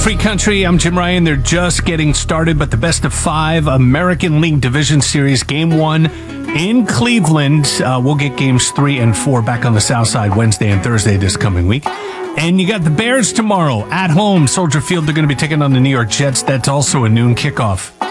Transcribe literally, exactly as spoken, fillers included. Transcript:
Free Country. I'm Jim Ryan. They're just getting started, but the best of five American League Division Series Game one in Cleveland. Uh, we'll get games three and four back on the South Side Wednesday and Thursday this coming week. And you got the Bears tomorrow at home. Soldier Field, they're going to be taking on the New York Jets. That's also a noon kickoff.